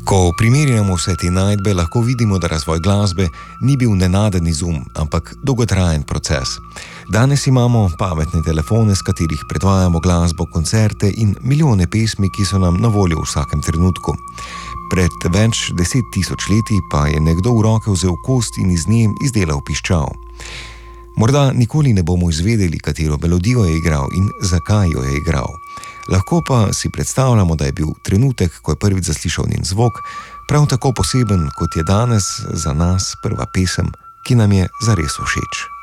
Ko primerjamo vse te najdbe, lahko vidimo, da razvoj glasbe ni bil nenaden izum, ampak dolgotrajen proces. Danes imamo pametne telefone, s katerih predvajamo glasbo, koncerte in milijone pesmi, ki so nam na voljo v vsakem trenutku. Pred več 10.000 leti pa je nekdo v roke vzel kost in iz nje izdelal piščal. Morda nikoli ne bomo izvedeli, katero melodijo je igral in zakaj jo je igral. Lahko pa si predstavljamo, da je bil trenutek, ko je prvič zaslišal njen zvok, prav tako poseben, kot je danes za nas prva pesem, ki nam je zares všeč.